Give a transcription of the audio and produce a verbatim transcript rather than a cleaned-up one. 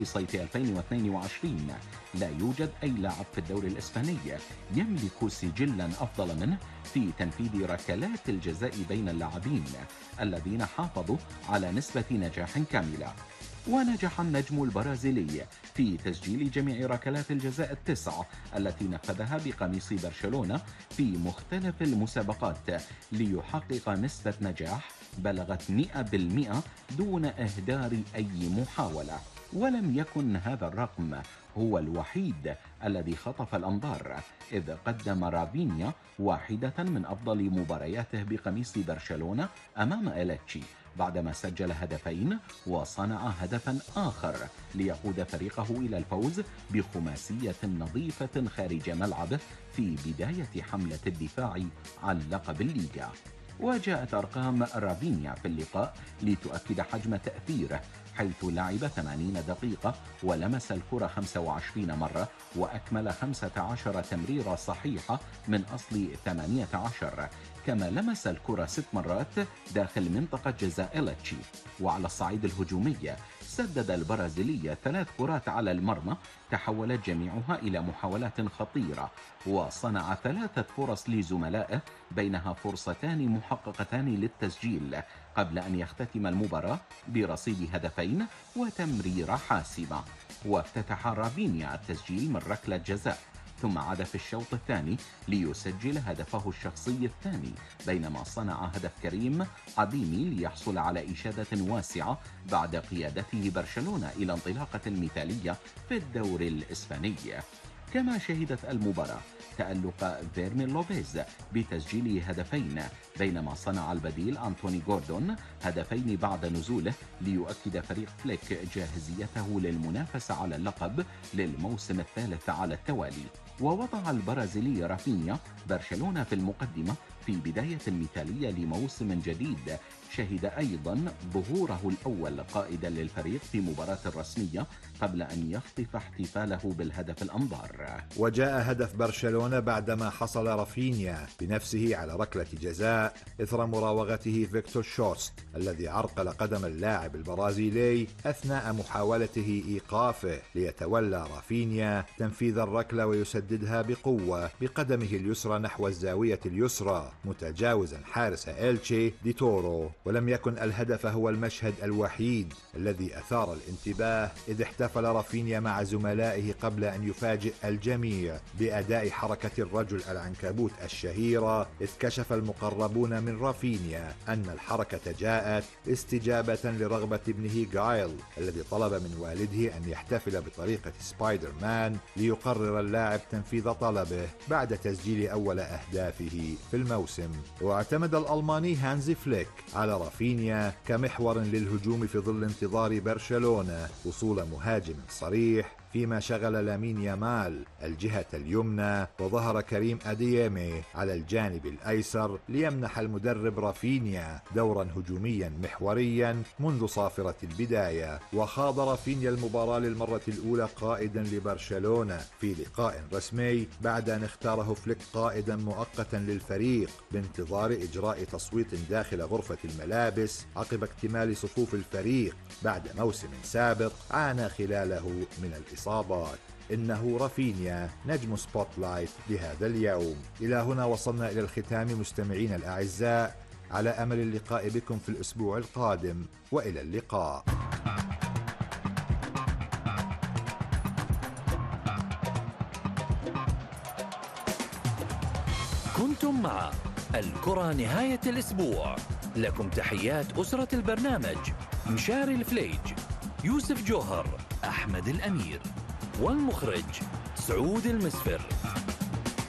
صيف ألفين واثنين وعشرين لا يوجد أي لاعب في الدوري الإسباني يملك سجلا أفضل منه في تنفيذ ركلات الجزاء بين اللاعبين الذين حافظوا على نسبة نجاح كاملة. ونجح النجم البرازيلي في تسجيل جميع ركلات الجزاء التسع التي نفذها بقميص برشلونة في مختلف المسابقات ليحقق نسبة نجاح بلغت مئة بالمئة دون إهدار أي محاولة. ولم يكن هذا الرقم هو الوحيد الذي خطف الأنظار، إذ قدم رافينيا واحدة من أفضل مبارياته بقميص برشلونة أمام إليتشي بعدما سجل هدفين وصنع هدفا آخر ليقود فريقه إلى الفوز بخماسية نظيفة خارج ملعبه في بداية حملة الدفاع عن لقب الليغا. وجاءت أرقام رافينيا في اللقاء لتؤكد حجم تأثيره، حيث لعب ثمانين دقيقة ولمس الكرة خمسة وعشرين مرة وأكمل خمسة عشر تمريرة صحيحة من أصل ثمانية عشر، كما لمس الكرة ست مرات داخل منطقة جزاء إليتشي. وعلى الصعيد الهجومي سدد البرازيلي ثلاث كرات على المرمى تحولت جميعها إلى محاولات خطيرة، وصنع ثلاثة فرص لزملائه بينها فرصتان محققتان للتسجيل قبل أن يختتم المباراة برصيد هدفين وتمريرة حاسمة. وافتتح رافينيا التسجيل من ركلة جزاء، ثم عاد في الشوط الثاني ليسجل هدفه الشخصي الثاني، بينما صنع هدف كريم أديمي ليحصل على إشادة واسعة بعد قيادته برشلونة إلى انطلاقة مثالية في الدوري الإسباني. كما شهدت المباراة تألق فيرمين لوبيز بتسجيل هدفين، بينما صنع البديل أنتوني غوردون هدفين بعد نزوله ليؤكد فريق فليك جاهزيته للمنافسة على اللقب للموسم الثالث على التوالي. ووضع البرازيلي رافينيا برشلونة في المقدمة في بداية مثالية لموسم جديد شهد أيضا ظهوره الأول قائدا للفريق في مباراة رسمية قبل أن يخطف احتفاله بالهدف الأنظار. وجاء هدف برشلونة بعدما حصل رافينيا بنفسه على ركلة جزاء إثر مراوغته فيكتور شورست الذي عرقل قدم اللاعب البرازيلي أثناء محاولته إيقافه، ليتولى رافينيا تنفيذ الركلة ويسددها بقوة بقدمه اليسرى نحو الزاوية اليسرى متجاوزا حارس إلتشي دي تورو. ولم يكن الهدف هو المشهد الوحيد الذي أثار الانتباه، إذ احتفل رافينيا مع زملائه قبل أن يفاجئ الجميع بأداء حركة الرجل العنكبوت الشهيرة، إذ كشف المقربون من رافينيا أن الحركة جاءت استجابة لرغبة ابنه غايل الذي طلب من والده أن يحتفل بطريقة سبايدر مان، ليقرر اللاعب تنفيذ طلبه بعد تسجيل أول أهدافه في الموسم. واعتمد الألماني هانزي فليك على رافينيا كمحور للهجوم في ظل انتظار برشلونة وصول مهاجم صريح، فيما شغل لامين يامال الجهة اليمنى وظهر كريم أديمي على الجانب الأيسر ليمنح المدرب رافينيا دورا هجوميا محوريا منذ صافرة البداية. وخاض رافينيا المباراة للمرة الأولى قائدا لبرشلونة في لقاء رسمي بعد أن اختاره فليك قائدا مؤقتا للفريق بانتظار إجراء تصويت داخل غرفة الملابس عقب اكتمال صفوف الفريق بعد موسم سابق عانى خلاله من الإصابة. إصابات. إنه رافينيا نجم سبوت لايت لهذا اليوم. إلى هنا وصلنا إلى الختام مستمعين الأعزاء، على أمل اللقاء بكم في الأسبوع القادم، وإلى اللقاء. كنتم مع الكرة نهاية الأسبوع، لكم تحيات أسرة البرنامج مشاري الفليج، يوسف جوهر، أحمد الأمير، والمخرج سعود المسفر.